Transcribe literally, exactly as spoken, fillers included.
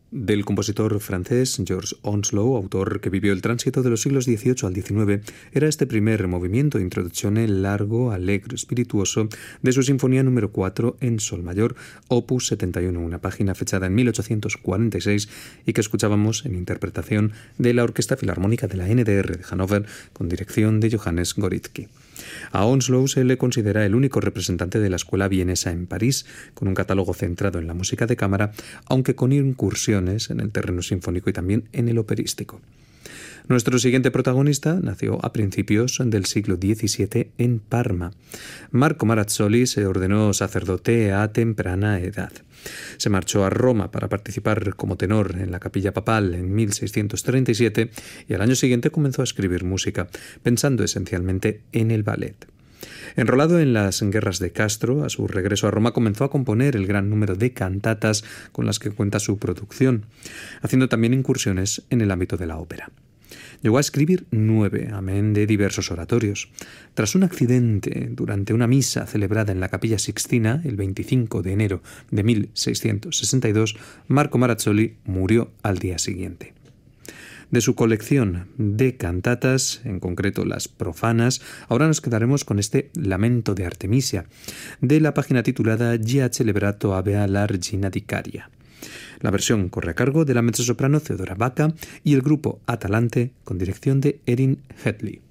Del compositor francés Georges Onslow, autor que vivió el tránsito de los siglos dieciocho al diecinueve, era este primer movimiento, introduzione largo, allegro, espirituoso, de su sinfonía número cuatro en sol mayor, opus setenta y uno, una página fechada en mil ochocientos cuarenta y seis y que escuchábamos en interpretación de la Orquesta Filarmónica de la N D R de Hannover, con dirección de Johannes Gorizki. A Onslow se le considera el único representante de la escuela vienesa en París, con un catálogo centrado en la música de cámara, aunque con incursiones en el terreno sinfónico y también en el operístico. Nuestro siguiente protagonista nació a principios del siglo diecisiete en Parma. Marco Marazzoli se ordenó sacerdote a temprana edad. Se marchó a Roma para participar como tenor en la capilla papal en mil seiscientos treinta y siete y al año siguiente comenzó a escribir música, pensando esencialmente en el ballet. Enrolado en las guerras de Castro, a su regreso a Roma comenzó a componer el gran número de cantatas con las que cuenta su producción, haciendo también incursiones en el ámbito de la ópera. Llegó a escribir nueve, amén de diversos oratorios. Tras un accidente durante una misa celebrada en la Capilla Sixtina el veinticinco de enero de mil seiscientos sesenta y dos, Marco Marazzoli murió al día siguiente. De su colección de cantatas, en concreto las profanas, ahora nos quedaremos con este Lamento de Artemisia, de la página titulada Gia celebrato avea la regina di Caria. La versión corre a cargo de la mezzosoprano Theodora Bacca y el grupo Atalante con dirección de Erin Hedley.